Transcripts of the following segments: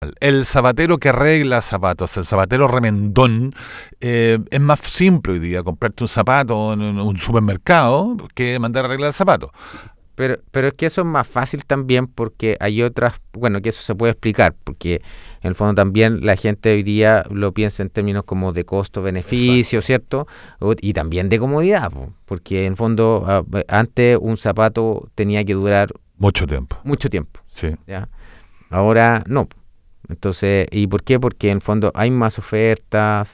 El zapatero que arregla zapatos, el zapatero remendón, es más simple hoy día comprarte un zapato en un supermercado que mandar a arreglar zapatos. Pero es que eso es más fácil también porque hay otras, bueno, que eso se puede explicar, porque en el fondo también la gente hoy día lo piensa en términos como de costo-beneficio, ¿cierto? Y también de comodidad, porque en el fondo antes un zapato tenía que durar Mucho tiempo. mucho tiempo, Sí. ¿ya? Ahora no. Entonces, ¿y por qué? Porque en el fondo hay más ofertas,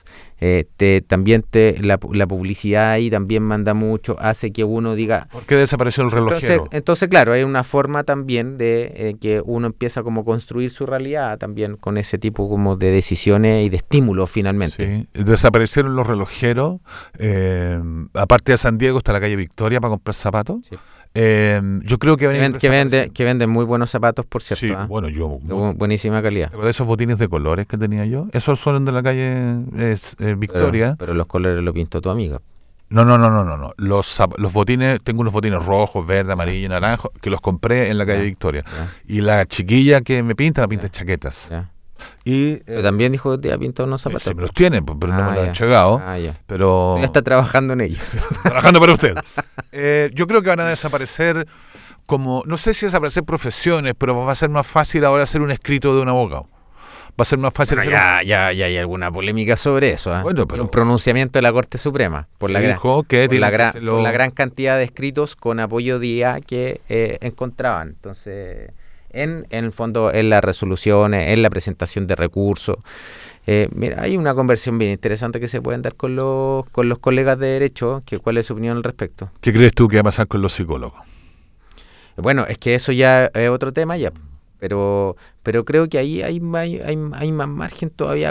la publicidad ahí también manda mucho, hace que uno diga. ¿Por qué desapareció el relojero? Entonces, claro, hay una forma también de que uno empieza como a construir su realidad también con ese tipo como de decisiones y de estímulos finalmente. Sí. Desaparecieron los relojeros. Aparte de San Diego está la calle Victoria para comprar zapatos. Sí. Yo creo que Que venden muy buenos zapatos, por cierto. Sí, ¿Ah? bueno, De buenísima calidad. de esos botines de colores que tenía yo, esos son de la calle Victoria. Pero los colores lo pintó tu amiga. No. Los botines, tengo unos botines rojos, verde, amarillo, naranjo, que los compré en la calle Ya, Victoria. ya, Y la chiquilla que me pinta Ya. chaquetas. ya. Y Pero también dijo que te había pintado unos zapatos. sí me los tienen, pero no me los ya. han llegado. Ya. Pero Ya está trabajando en ellos. trabajando para usted. Yo creo que van a desaparecer como, no sé si desaparecer profesiones, pero va a ser más fácil ahora hacer un escrito de un abogado. Va a ser más fácil Bueno, hacer ya hay alguna polémica sobre eso. ¿Ah? Bueno, pero- Un pronunciamiento de la Corte Suprema por la, dijo que por tiene la que gran, hacerlo- por la gran cantidad de escritos con apoyo de IA que encontraban. Entonces, en el fondo, en las resoluciones, en la presentación de recursos. Mira, hay una conversión bien interesante que se pueden dar con los colegas de derecho. ¿Cuál es su opinión al respecto? ¿Qué crees tú que va a pasar con los psicólogos? Bueno, es que eso ya es otro tema ya, pero creo que ahí hay más margen todavía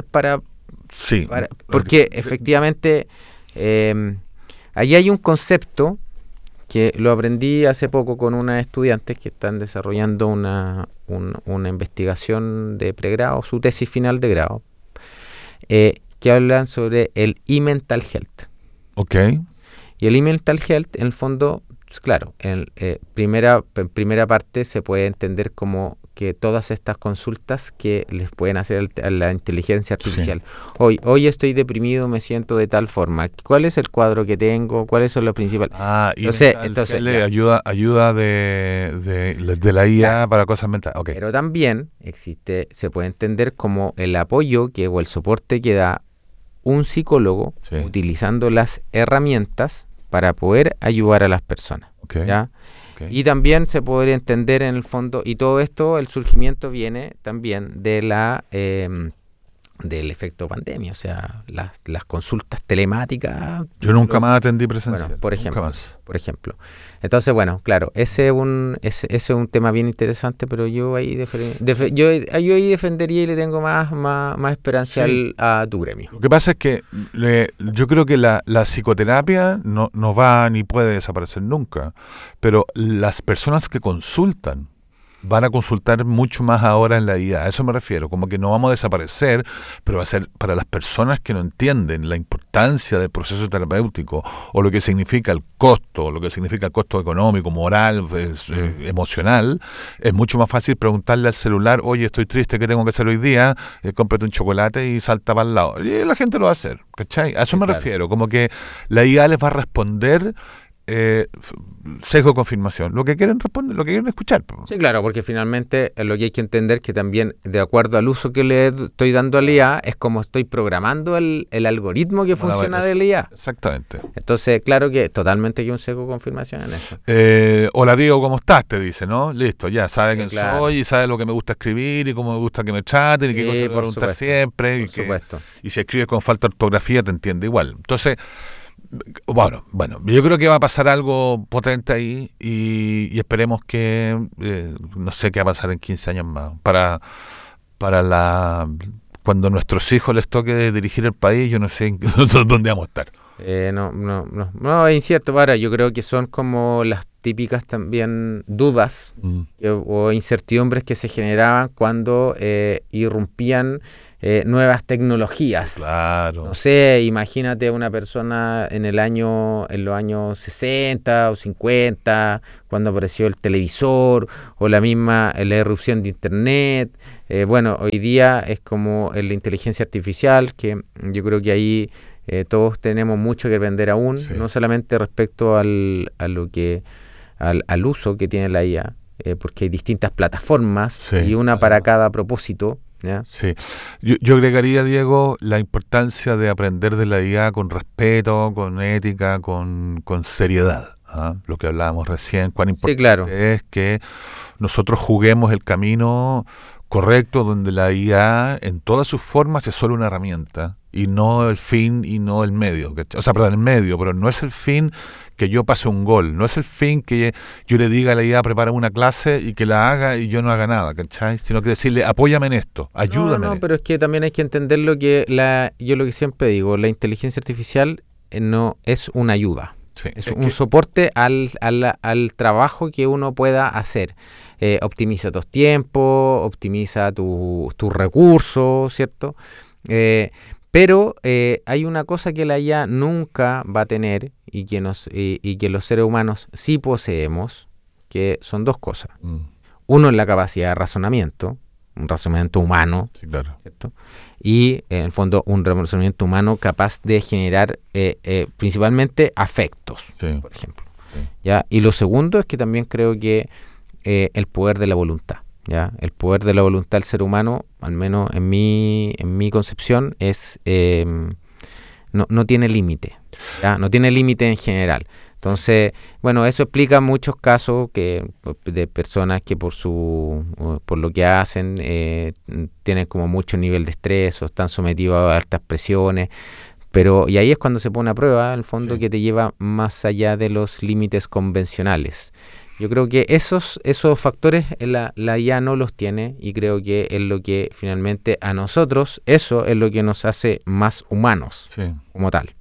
Sí. porque efectivamente ahí hay un concepto que lo aprendí hace poco con unas estudiantes que están desarrollando una investigación de pregrado, su tesis final de grado, que hablan sobre el e-mental health. Ok. Y el e-mental health, en el fondo, claro, en primera parte se puede entender como que todas estas consultas que les pueden hacer a la inteligencia artificial. Sí. Hoy estoy deprimido, me siento de tal forma. ¿Cuál es el cuadro que tengo? ¿Cuáles son los principales? Entonces ayuda de la IA, claro, para cosas mentales. Okay. Pero también se puede entender como el apoyo o el soporte que da un psicólogo, sí, utilizando las herramientas para poder ayudar a las personas. Okay. ¿Ya? Okay. Y también se podría entender en el fondo, y todo esto, el surgimiento viene también de del efecto pandemia, o sea, las consultas telemáticas. Yo nunca más atendí presencial. Bueno, por ejemplo. Entonces, bueno, claro, ese es un tema bien interesante, pero yo ahí defendería y le tengo más esperanza, sí, a tu gremio. Lo que pasa es que yo creo que la psicoterapia no va ni puede desaparecer nunca, pero las personas que consultan van a consultar mucho más ahora en la IA. A eso me refiero, como que no vamos a desaparecer, pero va a ser para las personas que no entienden la importancia del proceso terapéutico o lo que significa el costo económico, moral, emocional. Es mucho más fácil preguntarle al celular: oye, estoy triste, ¿qué tengo que hacer hoy día? Cómprate un chocolate y salta para el lado. Y la gente lo va a hacer, ¿cachai? A eso me refiero, como que la IA les va a responder sesgo de confirmación, lo que quieren responder, lo que quieren escuchar. Sí, claro, porque finalmente lo que hay que entender que también, de acuerdo al uso que le estoy dando al IA, es como estoy programando el algoritmo que funciona del IA. Exactamente. Entonces, claro que totalmente hay un sesgo de confirmación en eso. Hola Diego, ¿cómo estás? Te dice, ¿no? Listo, ya sabe quién soy y sabe lo que me gusta escribir y cómo me gusta que me traten y qué cosas me preguntar siempre. Y si escribes con falta de ortografía te entiende igual. Entonces, bueno, yo creo que va a pasar algo potente ahí y esperemos que, no sé qué va a pasar en 15 años más, para cuando a nuestros hijos les toque dirigir el país, yo no sé dónde vamos a estar. No, es incierto. Ahora, yo creo que son como las típicas también dudas o incertidumbres que se generaban cuando irrumpían nuevas tecnologías. Claro. No sé, imagínate una persona en los años 60 o 50, cuando apareció el televisor o la irrupción de internet. Bueno, hoy día es como la inteligencia artificial, que yo creo que ahí todos tenemos mucho que aprender aún, Sí. no solamente respecto al uso que tiene la IA, porque hay distintas plataformas Sí, y una para cada propósito, ¿ya? Sí, yo agregaría, Diego, la importancia de aprender de la IA con respeto, con ética, con seriedad. ¿Ah? Lo que hablábamos recién, cuán Sí, importante claro. es que nosotros juguemos el camino correcto donde la IA en todas sus formas es solo una herramienta y no el fin y no el medio. ¿Cachai? O sea, perdón, el medio, pero no es el fin que yo pase un gol, no es el fin que yo le diga a la IA prepara una clase y que la haga y yo no haga nada, ¿cachai? Sino que decirle apóyame en esto, ayúdame en esto. Pero es que también hay que entender yo lo que siempre digo, la inteligencia artificial no es una ayuda. Sí, Es un soporte al trabajo que uno pueda hacer. Optimiza tus tiempos, optimiza tus recursos, ¿cierto? Pero hay una cosa que la IA nunca va a tener y que los seres humanos sí poseemos, que son dos cosas. Uno es la capacidad de razonamiento, un razonamiento humano, Sí, claro. ¿cierto? Y en el fondo un razonamiento humano capaz de generar principalmente afectos, Sí. por ejemplo. Sí. ¿Ya? Y lo segundo es que también creo que el poder de la voluntad, ¿ya? El poder de la voluntad del ser humano, al menos en mi concepción, no tiene límite, ¿ya? No tiene límite en general. Entonces, bueno, eso explica muchos casos de personas que por lo que hacen tienen como mucho nivel de estrés o están sometidos a altas presiones. Y ahí es cuando se pone a prueba, el fondo, Sí. que te lleva más allá de los límites convencionales. Yo creo que esos factores la IA no los tiene, y creo que es lo que finalmente a nosotros, eso es lo que nos hace más humanos Sí. como tal.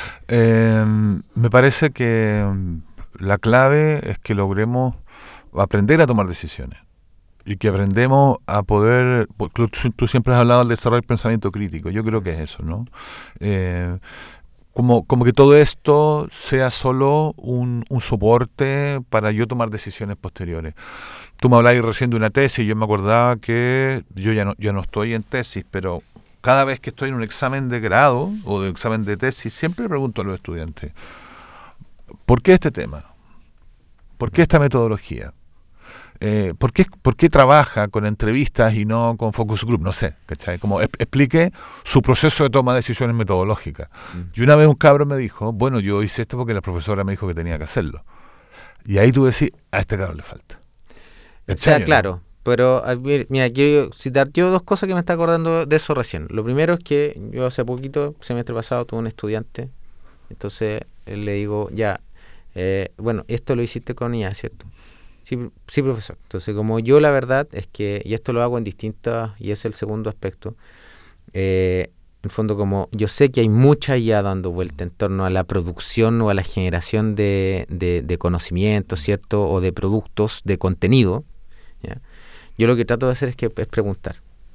Me parece que la clave es que logremos aprender a tomar decisiones y que aprendemos a poder, porque tú siempre has hablado del desarrollo del pensamiento crítico, yo creo que es eso, ¿no? Como que todo esto sea solo un soporte para yo tomar decisiones posteriores. Tú me hablabas recién de una tesis, yo me acordaba que yo ya no estoy en tesis, pero cada vez que estoy en un examen de grado o de examen de tesis, siempre le pregunto a los estudiantes, ¿por qué este tema? ¿Por qué esta metodología? ¿Por qué trabaja con entrevistas y no con focus group? No sé, ¿cachai? Como explique su proceso de toma de decisiones metodológicas. Y una vez un cabrón me dijo, bueno, yo hice esto porque la profesora me dijo que tenía que hacerlo. Y ahí tú decís, a este cabrón le falta. O sea, ¿no? claro, pero mira, quiero citar yo dos cosas que me está acordando de eso recién. Lo primero es que yo hace poquito, semestre pasado, tuve un estudiante, entonces le digo, bueno, esto lo hiciste con IA, ¿cierto? Sí, profesor. Entonces, como yo la verdad es que, y esto lo hago en distintas, y es el segundo aspecto, en el fondo, como yo sé que hay mucha IA dando vuelta en torno a la producción o a la generación de conocimiento, ¿cierto? O de productos, de contenido, ¿ya? Yo lo que trato de hacer es preguntar.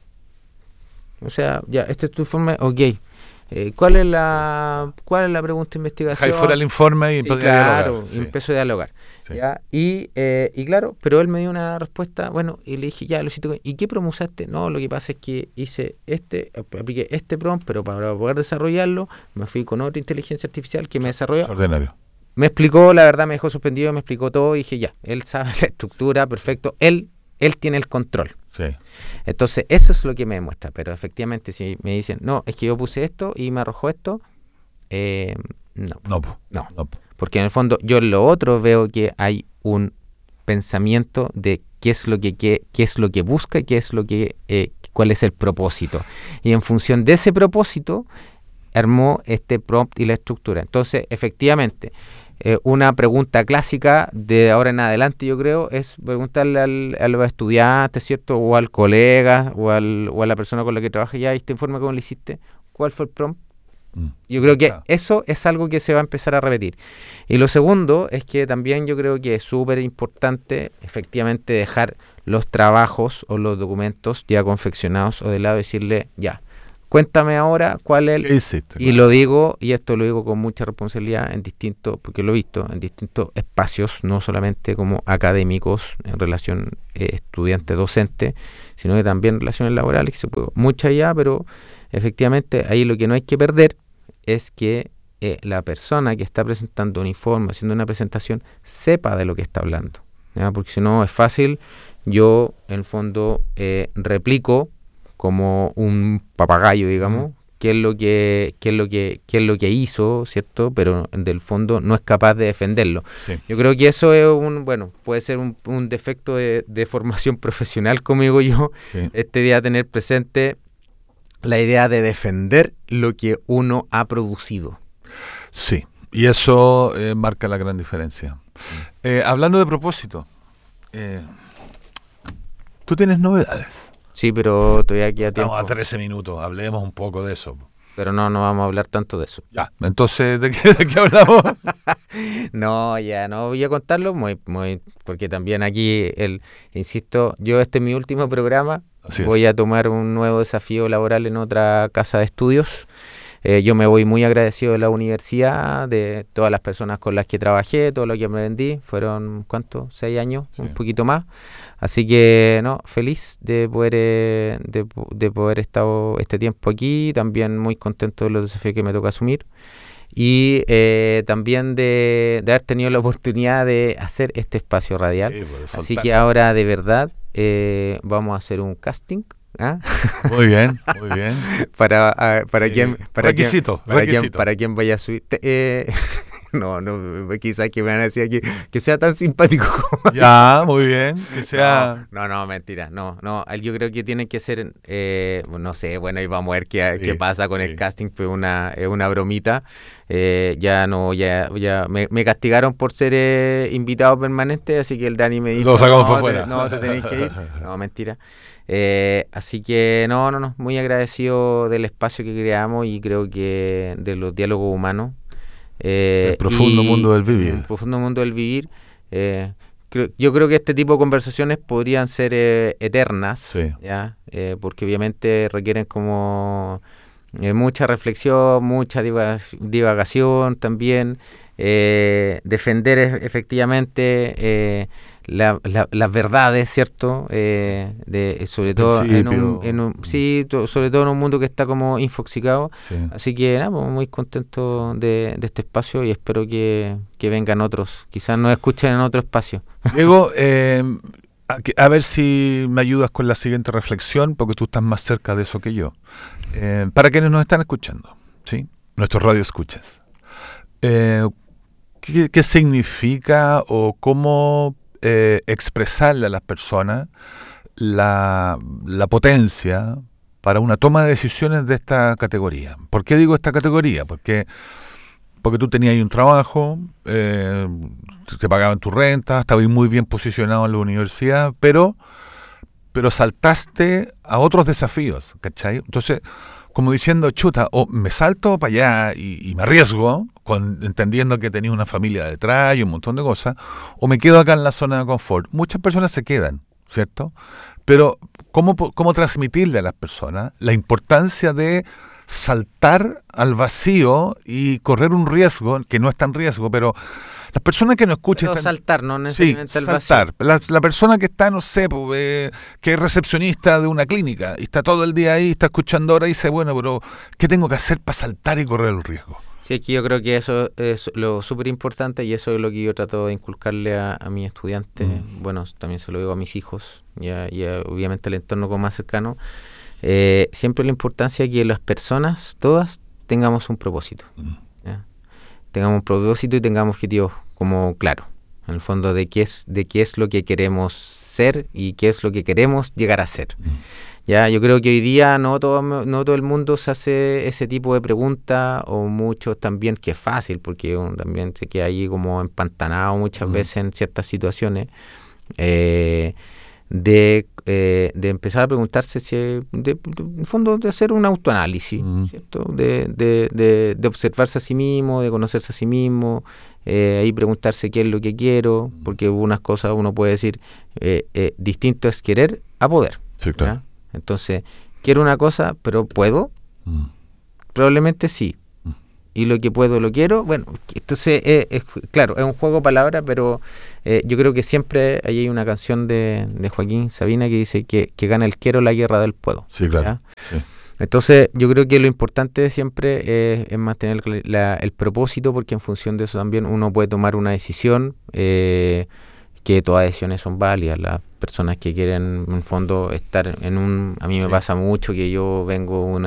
O sea, esta es tu forma, ok. ¿Cuál es la pregunta de investigación? Ahí fuera el informe y Sí, empecé a claro, dialogar. Sí. empezó a dialogar. Sí. ¿Ya? Y claro, pero él me dio una respuesta, bueno, y le dije, lo hiciste, ¿y qué prompt usaste? No, lo que pasa es que apliqué este prompt, pero para poder desarrollarlo, me fui con otra inteligencia artificial que me desarrolló. Extraordinario. Me explicó, la verdad, me dejó suspendido, me explicó todo, y dije, él sabe la estructura, perfecto, él tiene el control. Sí. Entonces, eso es lo que me demuestra, pero efectivamente, si me dicen, no, es que yo puse esto y me arrojó esto, no. No. Porque en el fondo yo en lo otro veo que hay un pensamiento de qué es lo que busca, cuál es el propósito. Y en función de ese propósito armó este prompt y la estructura. Entonces, efectivamente, una pregunta clásica de ahora en adelante, yo creo, es preguntarle a los estudiantes, ¿cierto? O al colega o a la persona con la que trabaja, este informe, ¿cómo lo hiciste? ¿Cuál fue el prompt? Yo creo que Claro. eso es algo que se va a empezar a repetir. Y lo segundo es que también yo creo que es súper importante efectivamente dejar los trabajos o los documentos ya confeccionados o de lado y decirle, ya, cuéntame ahora cuál es el... ¿Qué hiciste? Y lo digo, y esto lo digo con mucha responsabilidad en distintos, porque lo he visto en distintos espacios, no solamente como académicos en relación estudiante-docente, sino que también en relaciones laborales, que se puede mucho allá, pero efectivamente ahí lo que no hay que perder es que la persona que está presentando un informe, haciendo una presentación, sepa de lo que está hablando, ¿ya? Porque si no es fácil, yo en el fondo replico como un papagayo, digamos, qué es lo que hizo, ¿cierto? Pero del fondo no es capaz de defenderlo. Sí. Yo creo que eso es puede ser un defecto de formación profesional, como digo yo, Sí. este día tener presente la idea de defender lo que uno ha producido. Sí, y eso marca la gran diferencia. Hablando de propósito, tú tienes novedades. Sí, pero todavía queda tiempo. Estamos a 13 minutos, hablemos un poco de eso. Pero no vamos a hablar tanto de eso. Ya, entonces, ¿de qué hablamos? No, ya no voy a contarlo porque también aquí, insisto, yo este es mi último programa. Así es. Voy a tomar un nuevo desafío laboral en otra casa de estudios. Yo me voy muy agradecido de la universidad, de todas las personas con las que trabajé, todo lo que aprendí. Fueron, ¿cuánto? 6 años, Sí. un poquito más. Así que, no, feliz de poder estar este tiempo aquí. También muy contento de los desafíos que me toca asumir. Y también de haber tenido la oportunidad de hacer este espacio radial. Sí, pues, Así soltarse. que ahora, de verdad, vamos a hacer un casting. ¿Ah? Muy bien, muy bien. para quién requisito. para quién vaya a subir. No, quizás que me van a decir aquí que sea tan simpático como... Ya, muy bien. Que sea... No, mentira. No, yo creo que tienen que ser, no sé, bueno, y vamos a ver qué Sí, pasa con sí. el casting, pues es una bromita. Ya me castigaron por ser invitado permanente, así que el Dani me dijo, Lo sacamos por fuera. no, te tenés que ir. No, mentira. Así que no, muy agradecido del espacio que creamos y creo que de los diálogos humanos. El profundo mundo del vivir. El profundo mundo del vivir. Yo creo que este tipo de conversaciones podrían ser eternas, Sí. ¿ya? Porque obviamente requieren como mucha reflexión, mucha divagación también, defender efectivamente las verdades, ¿cierto? Sobre todo sobre todo en un mundo que está como infoxicado. Sí. Así que nada, pues, muy contento de este espacio y espero que vengan otros. Quizás nos escuchen en otro espacio. Diego, a ver si me ayudas con la siguiente reflexión, porque tú estás más cerca de eso que yo. Para quienes nos están escuchando, ¿sí? Nuestros radio escuchas. ¿Qué significa o cómo expresarle a las personas la potencia para una toma de decisiones de esta categoría? ¿Por qué digo esta categoría? Porque tú tenías ahí un trabajo, te pagaban tu renta, estabas muy bien posicionado en la universidad, pero saltaste a otros desafíos, ¿cachai? Entonces, como diciendo, chuta, o me salto para allá y me arriesgo, entendiendo que tenía una familia detrás y un montón de cosas, o me quedo acá en la zona de confort. Muchas personas se quedan, ¿cierto? Pero, ¿cómo transmitirle a las personas la importancia de saltar al vacío y correr un riesgo, que no es tan riesgo, pero las personas que nos escuchan... Pero saltar, no necesariamente sí, el saltar. vacío. La persona que está, no sé, que es recepcionista de una clínica y está todo el día ahí, está escuchando ahora y dice, bueno, pero ¿qué tengo que hacer para saltar y correr el riesgo? Sí, es que yo creo que eso es lo súper importante y eso es lo que yo trato de inculcarle a mis estudiantes. Bueno, también se lo digo a mis hijos y obviamente al entorno como más cercano. Siempre la importancia de que las personas, todas, tengamos un propósito. ¿Ya? Tengamos un propósito y tengamos objetivos como claros. En el fondo de qué es lo que queremos ser y qué es lo que queremos llegar a ser. Ya, yo creo que hoy día no todo el mundo se hace ese tipo de preguntas, o muchos también, que es fácil, porque uno también se queda ahí como empantanado muchas veces en ciertas situaciones. de empezar a preguntarse si, en el fondo, de hacer un autoanálisis, ¿cierto? De observarse a sí mismo, de conocerse a sí mismo, ahí preguntarse qué es lo que quiero, porque unas cosas uno puede decir, distinto es querer a poder. Sí, claro. ¿Ya? Entonces, quiero una cosa, pero ¿puedo? Probablemente sí. Y lo que puedo, lo quiero. Bueno, entonces, claro, es un juego de palabras, pero yo creo que siempre ahí hay una canción de Joaquín Sabina que dice que gana el quiero la guerra del puedo. Sí, claro. Sí. Entonces, yo creo que lo importante siempre es mantener el propósito, porque en función de eso también uno puede tomar una decisión, que todas decisiones son válidas. Las personas que quieren, en el fondo, estar en un... A mí me pasa mucho que yo vengo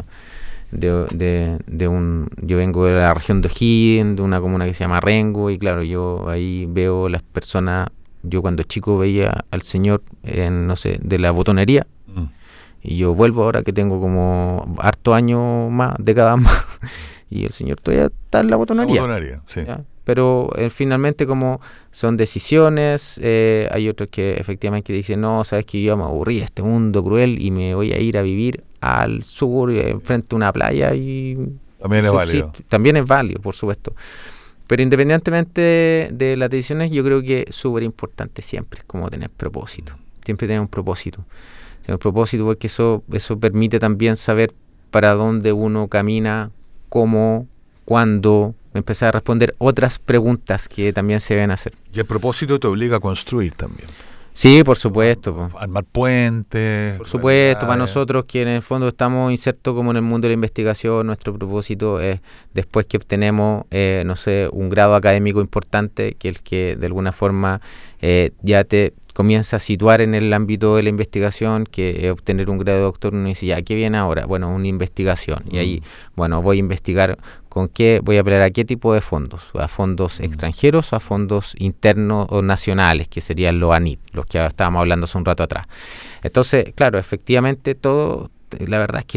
yo vengo de la región de O'Higgins, de una comuna que se llama Rengo, y claro, yo ahí veo las personas. Yo cuando chico veía al señor no sé, de la botonería, y yo vuelvo ahora que tengo como harto años más, décadas más, y el señor todavía está en la botonería. La botonería, sí. ¿Ya? Pero finalmente, como son decisiones, hay otros que efectivamente dicen, no, sabes que yo me aburrí de este mundo cruel y me voy a ir a vivir al sur, frente a una playa, y también es válido. También es válido, por supuesto. Pero independientemente de las decisiones, yo creo que es súper importante siempre como tener propósito. Siempre tener un propósito. Tener un propósito, porque eso permite también saber para dónde uno camina, cómo, cuándo, empezar a responder otras preguntas que también se deben hacer. Y el propósito te obliga a construir también. Sí, por supuesto. Armar puentes. Por supuesto, para nosotros que en el fondo estamos insertos como en el mundo de la investigación, nuestro propósito es, después que obtenemos, no sé, un grado académico importante, que el que de alguna forma ya te comienza a situar en el ámbito de la investigación, que es obtener un grado de doctor. Uno dice, ya, ¿qué viene ahora? Bueno, una investigación. Y ahí, bueno, voy a investigar con qué, voy a apelar a qué tipo de fondos, a fondos extranjeros, a fondos internos o nacionales, que serían los ANIT, los que estábamos hablando hace un rato atrás. Entonces, claro, efectivamente la verdad es que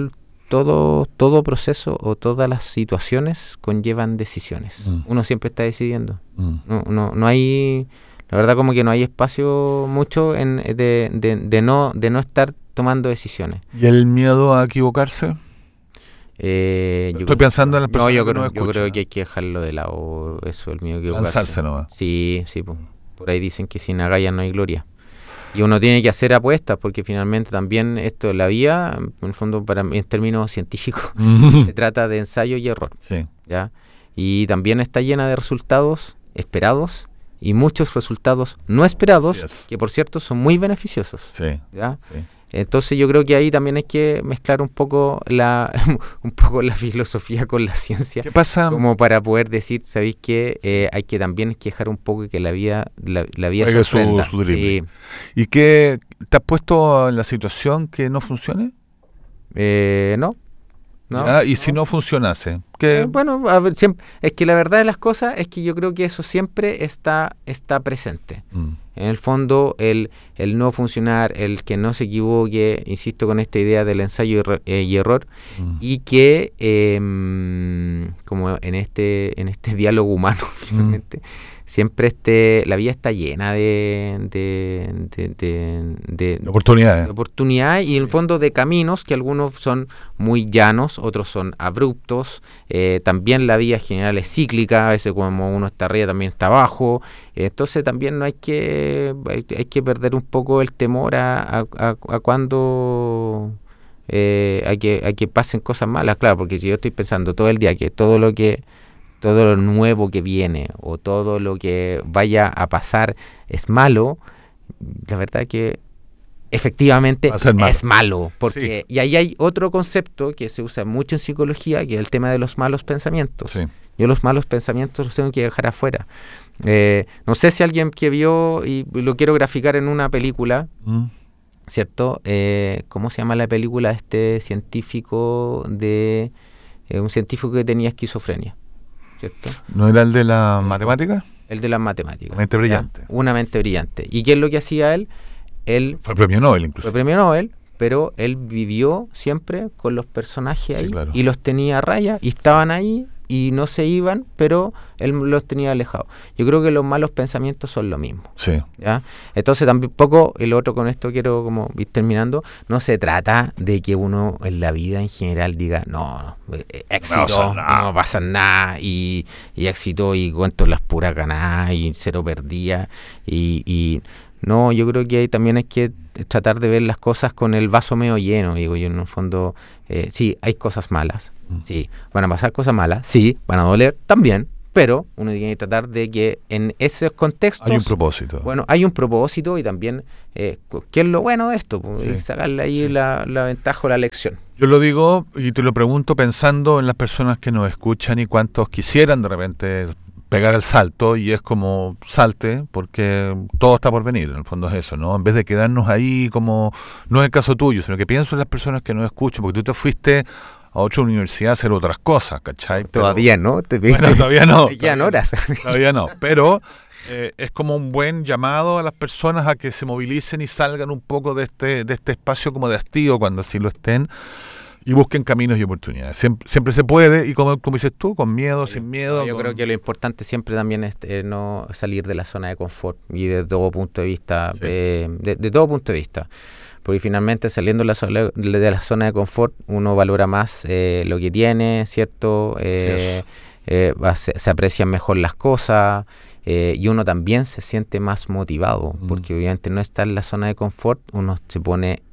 todo proceso o todas las situaciones conllevan decisiones. Uno siempre está decidiendo. No hay... La verdad, como que no hay espacio mucho de no estar tomando decisiones. ¿Y el miedo a equivocarse? Estoy pensando en las personas yo que no creo escuchan. que hay que dejarlo de lado, eso, el miedo a equivocarse. Lanzarse nomás. Sí, por ahí dicen que sin agallas no hay gloria. Y uno tiene que hacer apuestas, porque finalmente también esto, la vida, en el fondo, en términos científicos, se trata de ensayo y error. Sí. ¿Ya? Y también está llena de resultados esperados y muchos resultados no esperados, que por cierto son muy beneficiosos. Sí. ¿Ya? Sí. Entonces yo creo que ahí también hay que mezclar un poco la filosofía con la ciencia. ¿Qué pasa? Como para poder decir, ¿sabéis qué? Hay que también quejar un poco que la vida sorprenda. Sí. ¿Y qué te has puesto en la situación que no funcione? No. ¿Y si no funcionase? Bueno, a ver, es que la verdad de las cosas es que yo creo que eso siempre está presente. En el fondo, el no funcionar, el que no se equivoque, insisto con esta idea del ensayo y error, y que, como en este diálogo humano, finalmente, siempre la vida está llena de oportunidades y en el fondo de caminos, que algunos son muy llanos, otros son abruptos. También la vida en general es cíclica, a veces como uno está arriba también está abajo. Entonces también no hay que perder un poco el temor a cuando hay que pasen cosas malas, claro, porque si yo estoy pensando todo el día que todo lo nuevo que viene o todo lo que vaya a pasar es malo, la verdad que efectivamente es malo, porque y ahí hay otro concepto que se usa mucho en psicología, que es el tema de los malos pensamientos. Yo los malos pensamientos los tengo que dejar afuera. No sé si alguien que vio, y lo quiero graficar en una película, ¿cierto? ¿Cómo se llama la película de este científico un científico que tenía esquizofrenia? ¿Cierto? ¿No era el de la matemática? El de las matemáticas. Mente brillante. Una mente brillante. ¿Y qué es lo que hacía él? Él fue premio Nobel incluso. Fue premio Nobel, pero él vivió siempre con los personajes ahí, claro. Y los tenía a raya y estaban ahí y no se iban, pero él los tenía alejados. Yo creo que los malos pensamientos son lo mismo. Sí. ¿Ya? Entonces tampoco, el otro, con esto quiero como ir terminando, no se trata de que uno en la vida en general diga, no, éxito, no pasa nada, y éxito y cuento las puras ganadas y cero perdidas, y no, yo creo que también hay que tratar de ver las cosas con el vaso medio lleno, digo yo, en el fondo, sí, hay cosas malas, sí, van a pasar cosas malas, sí, van a doler también, pero uno tiene que tratar de que en esos contextos... Hay un propósito. Bueno, hay un propósito y también, ¿qué es lo bueno de esto? Sí, sacarle ahí la ventaja o la lección. Yo lo digo y te lo pregunto pensando en las personas que nos escuchan y cuántos quisieran de repente pegar el salto, y es como salte porque todo está por venir, en el fondo es eso, ¿no? En vez de quedarnos ahí como, no es el caso tuyo, sino que pienso en las personas que nos escuchan, porque tú te fuiste a otra universidad a hacer otras cosas, ¿cachai? Todavía no. Bueno, todavía no. Me quedan horas. Todavía no, pero es como un buen llamado a las personas a que se movilicen y salgan un poco de este espacio como de hastío cuando así lo estén, y busquen caminos y oportunidades. Siempre se puede, y como dices tú, con miedo, sin miedo. Yo creo que lo importante siempre también es no salir de la zona de confort, y de todo punto de vista, de todo punto de vista. Porque finalmente, saliendo de la zona de confort, uno valora más lo que tiene, ¿cierto? Se aprecian mejor las cosas, y uno también se siente más motivado, porque obviamente no está en la zona de confort, uno se pone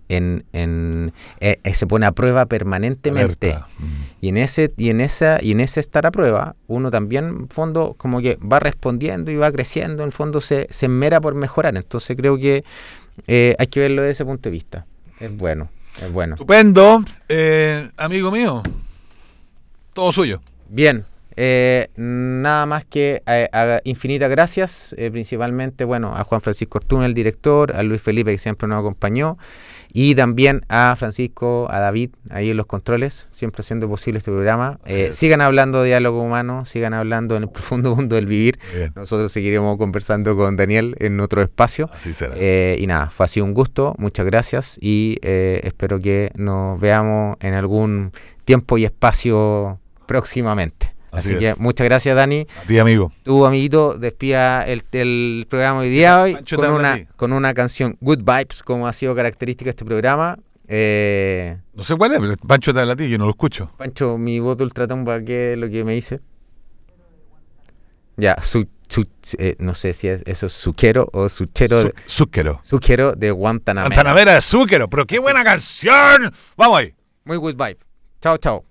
se pone a prueba permanentemente. Y en ese estar a prueba, uno también, en fondo, como que va respondiendo y va creciendo, en el fondo se esmera por mejorar. Entonces creo que hay que verlo desde ese punto de vista. Es bueno. Estupendo, amigo mío. Todo suyo. Bien. Nada más que infinitas gracias, principalmente, bueno, a Juan Francisco Ortúzar, el director, a Luis Felipe, que siempre nos acompañó, y también a Francisco, a David, ahí en los controles, siempre haciendo posible este programa. Sigan hablando de diálogo humano, sigan hablando en el profundo mundo del vivir. Bien. Nosotros seguiremos conversando con Daniel en otro espacio. Así será. Y nada, fue así un gusto, muchas gracias, y espero que nos veamos en algún tiempo y espacio próximamente. Así que muchas gracias, Dani. A ti, amigo. Tu amiguito despida el programa hoy día hoy con una canción Good Vibes, como ha sido característica de este programa. No sé cuál es, Pancho te habla a ti, yo no lo escucho. Pancho, mi voto ultratumba, ¿qué es lo que me dice? Ya, no sé si eso es Zucchero o Zucchero. Zucchero de Guantanamera. Guantanamera de Zucchero, pero qué buena canción. Vamos ahí. Muy good vibe. Chao, chao.